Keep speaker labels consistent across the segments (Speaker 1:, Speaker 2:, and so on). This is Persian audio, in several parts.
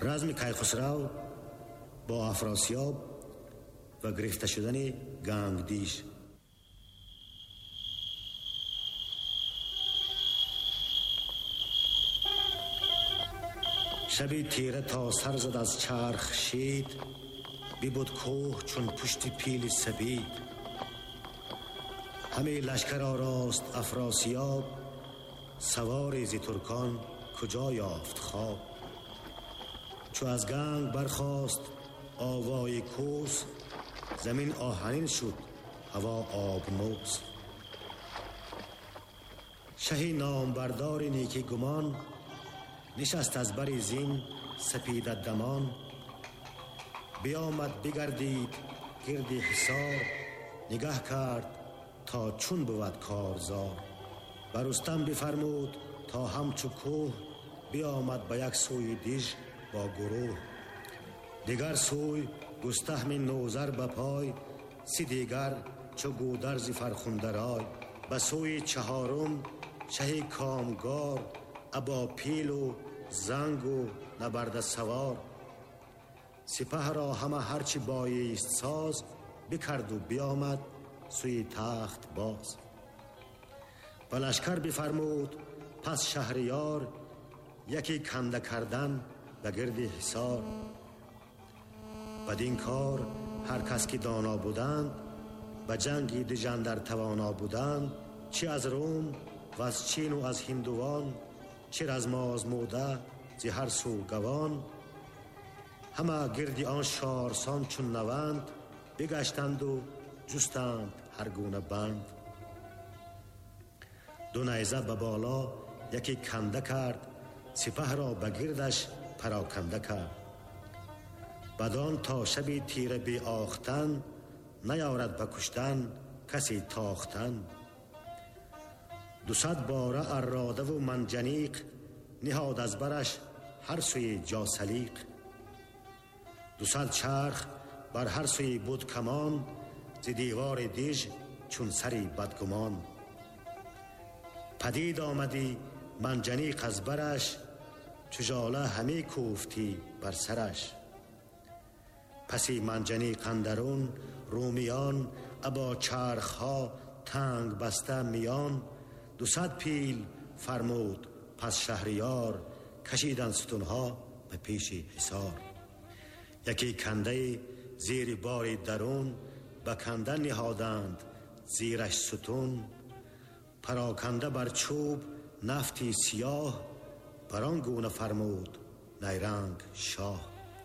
Speaker 1: رزم کیخسرو با افراسیاب و گرفته شدن گنگدیش. شبی تیره تا سر زد از چرخ شید، بیبود کوه چون پشت پیل سبید. همه لشکر آراست افراسیاب، سوار زی ترکان کجا یافت خواب. چو از گنگ برخاست آوای کوس، زمین آهنین شد هوا آبنوس. شهی نامبردار نیکی گمان، نشست از بر زین سپید دمان. بیامد بگردید گردی حصار، نگه کرد تا چون بود کارزار. و رستم بفرمود تا همچو کوه، بیامد به یک سوی دیژ با گروه. دیگر سوی گستهم نوذر به پای، سی دیگر چو گودرز فرخنده رای. به سوی چهارم شه کامگار، ابا پیل و زنگ و نبرد سوار. سپه را همه هرچی بایست ساز، بکرد و بیامد سوی تخت باز. و لشکر بفرمود پس شهریار، یکی کنده کردن به گرد حصار. بدین کار هر کس که دانا بودند، به جنگی دژن در توانا بودند. چه از روم و از چین و از هندوان، چه از مازموده ز هر سو گوان. همه گردی آن شارسان چون نوند، بگشتند و جستند هر گونه بند. دو نیزه به بالا یکی کنده کرد، سپه را به گردش پراکنده کرد. بدان تا شبی تیره بی آختن، نیارد به کشتن کسی تاختن. 200 باره اراده و منجنیق، نهاد از برش هر سوی جاسلیق. 200 چرخ بر هر سوی بود کمان، ز دیوار دیژ چون سری بدگمان. پدید آمدی منجنیق از برش، چو ژاله همی کوفتی بر سرش. پسی منجنیق اندرون رومیان، ابا چرخها تنگ بسته میان. 200 پیل فرمود پس شهریار، کشیدن ستونها به پیش حصار. یکی کنده زیر بار درون، به کنده نهادند زیرش ستون. پراکنده بر چوب نفتی سیاه، بران گونه فرمود نیرنگ شاه.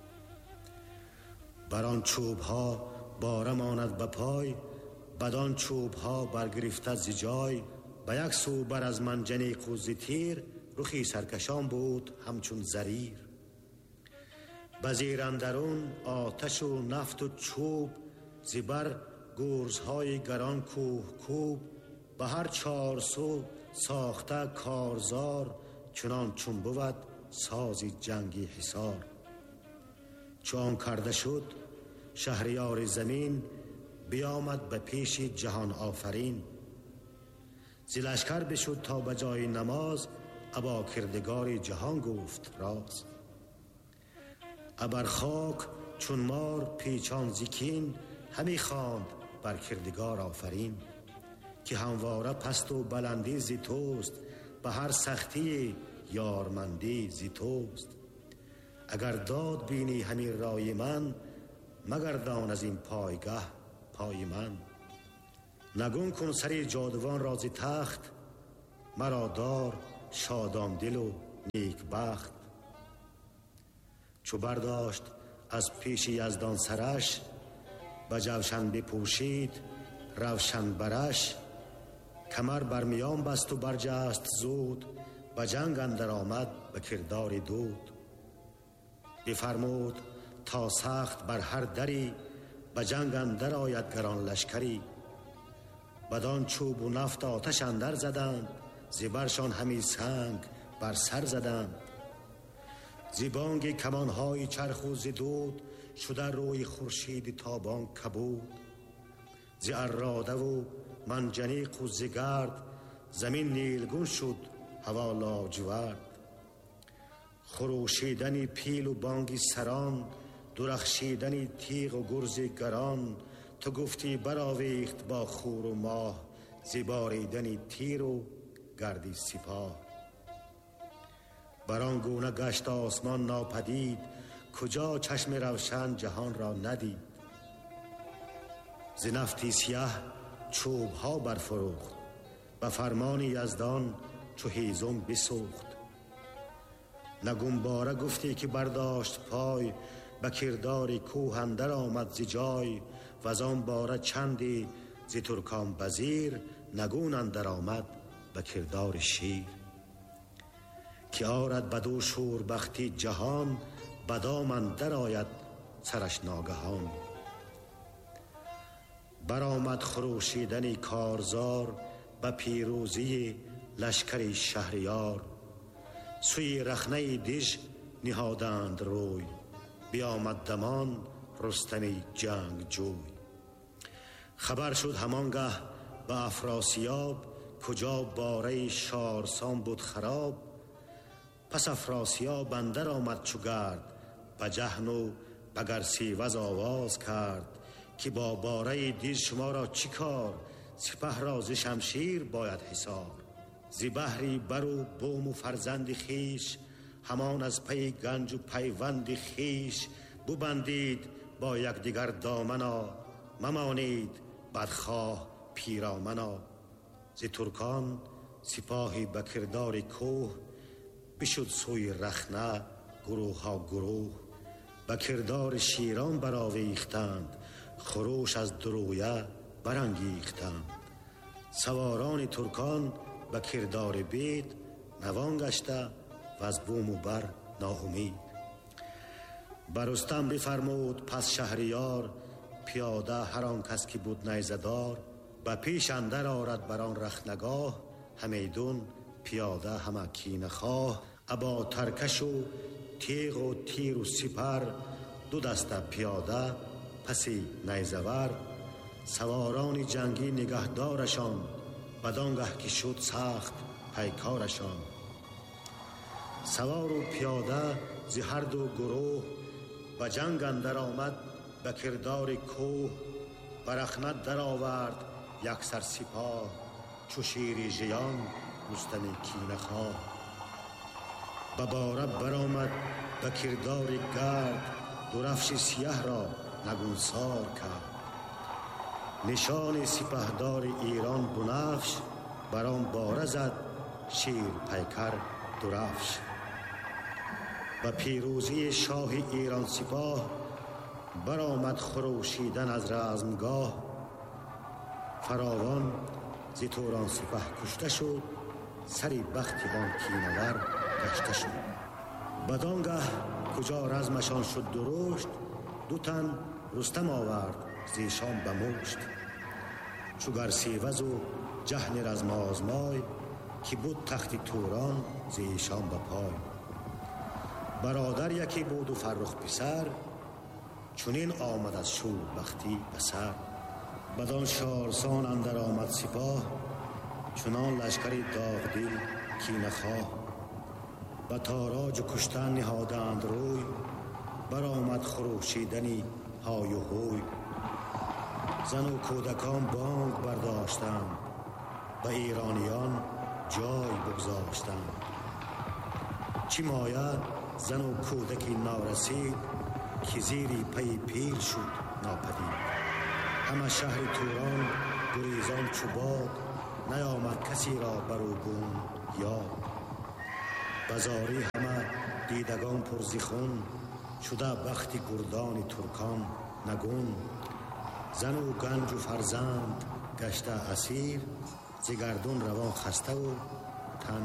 Speaker 1: بران چوب ها باره ماند به پای، بدان چوب ها برگرفته ز جای. به یک سو بر از منجنیق و ز تیر، رخی سرکشان بود همچون زریر. به زیر اندرون آتش و نفت و چوب، زبر گرزهای گران کوه کوب. به هر 4 سو ساخته کارزار، چنان چون بود سازی جنگی حصار. چون کرده شد شهریار زمین، بیامد به پیش جهان آفرین. ز لشکر بشد تا به جای نماز، ابا کردگار جهان گفت راز. ابر خاک چون مار پیچان زکین، همی خواند بر کردگار آفرین. که همواره پست و بلندی زی توست، به هر سختی یارمندی زی توست. اگر داد بینی همین رای من، مگردان از این پایگه پای من. نگون کن سری جادوان را ز تخت، مرا دار شادان دل و نیک بخت. چو برداشت از پیش یزدان سرش، به جوشن بپوشید روشن برش. کمر بر میان بست و برجست زود، به جنگ اندر آمد به کردار دود. بفرمود تا سخت بر هر دری، به جنگ اندر آید گران لشکری. بدان چوب و نفت آتش اندر زدند، زبرشان همی سنگ بر سر زدند. زبانگ کمانهای چرخ و ز دود، شده روی خورشید تابان کبود. ز اراده و منجنیق و ز گرد، زمین نیلگون شد هوا لاجورد. خروشیدن پیل و بانگی سران، درخشیدن تیغ و گرز گران. تو گفتی برآویخت با خور و ماه، زیباریدن تیر و گردی سپاه. بران گونه گشت آسمان ناپدید، کجا چشم روشن جهان را ندید. ز نفتی سیه چوب ها برفروخت، به فرمان یزدان چو هیزم بسوخت. نگونباره گفتی که برداشت پای، به کردار کوه اندر آمد ز جای. و از آن باره چندی ز ترکان بزیر، نگون اندر آمد به کردار شیر. که آرد بدو شوربختی جهان، بدام اندر آید سرش ناگهان. برآمد خروشیدن کارزار، به پیروزی لشکر شهریار. سوی رخنه دژ نهادند روی، بیامد دمان رستم جنگ جوی. خبر شد همانگه به افراسیاب، کجا باره شارسان بود خراب. پس افراسیاب اندر آمد چو گرد، به جهن و به گرسیوز آواز کرد. که با باره دژ شما را چی کار، سپه را ز شمشیر باید حصار. ز بهری بر و بوم و فرزند خیش، همان از پی گنج و پیوند خیش. ببندید با یکدیگر دامنا، ممانید بدخواه پیرامنا. ز ترکان سپاهی به کردار کوه، بشد سوی رخنه گروه ها گروه. به کردار شیران برآویختند، خروش از درویه برانگیختند. سواران ترکان به کردار بید، نوان گشته و از بوم و بر ناامید. بر رستم بفرمود پس شهریار، پیاده هر آن کس که بود نیزدار. به پیش اندر آرد بران رخنگاه، همیدون پیاده همه کینه خواه. ابا ترکش و تیغ و تیر و سپر، دو دسته پیاده پسی نیزور. سواران جنگی نگهدارشان، بدانگه که شد سخت پیکارشان. سوار و پیاده ز هر دو گروه، به جنگ اندر آمد به کردار کوه. به رخنه در آورد یکسر سپاه، چو شیر ژیان رستم کینه خواه. به باره برآمد به کردار گرد، درفش سیه را نگونسار کرد. نشان سپهدار ایران بنفش، بران باره زد شیر پیکر درفش. و پیروزی شاه ایران سپاه، برآمد خروشیدن از رزمگاه. فراوان ز توران سپه کشته شد، سری بختیان کینور گشته شد. بدانگه کجا رزمشان شد درشت، دو تن رستم آورد زیشان به مشت. چو گرسیوز و جهن رزم آزمای، که بود تخت توران زیشان به پای. برادر یکی بود و فرخ پسر، چنین آمد از شور بختی به سر. بدان شارسان اندر آمد سپاه، چنان لشکری داغ دل کینه خواه. به تاراج و کشتن نهادند روی، برآمد خروشیدنی های و هوی. زن و کودکان بانگ برداشتند، به ایرانیان جای بگذاشتند. چی مایه زن و کودکی نارسید، که زیری پی پیر شد ناپدید. همه شهر توران گریزان چو باد، نیامد کسی را برو بوم یاد. بزاری همه دیدگان پر ز خون، شده بخت گردان ترکان نگون. زن و گنج و فرزند گشته اسیر، ز گردون روان خسته و